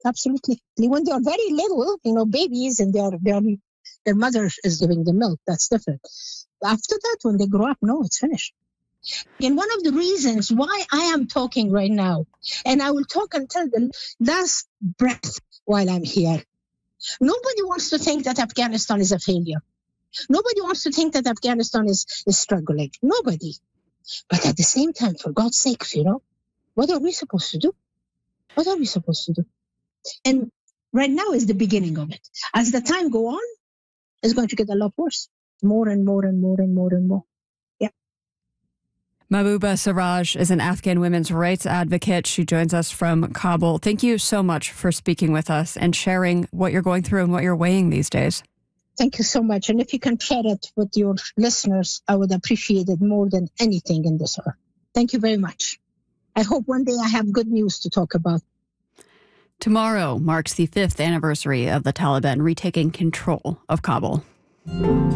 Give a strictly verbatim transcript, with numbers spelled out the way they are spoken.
absolutely. When they are very little, you know, babies, and they are, they are, their mother is giving them milk, that's different. After that, when they grow up, no, it's finished. And one of the reasons why I am talking right now, and I will talk until the last breath while I'm here, nobody wants to think that Afghanistan is a failure. Nobody wants to think that Afghanistan is, is struggling. Nobody. But at the same time, for God's sake, you know, what are we supposed to do? What are we supposed to do? And right now is the beginning of it. As the time go on, it's going to get a lot worse. More and more and more and more and more. Yeah. Mahbouba Siraj is an Afghan women's rights advocate. She joins us from Kabul. Thank you so much for speaking with us and sharing what you're going through and what you're weighing these days. Thank you so much. And if you can share it with your listeners, I would appreciate it more than anything in this earth. Thank you very much. I hope one day I have good news to talk about. Tomorrow marks the fifth anniversary of the Taliban retaking control of Kabul.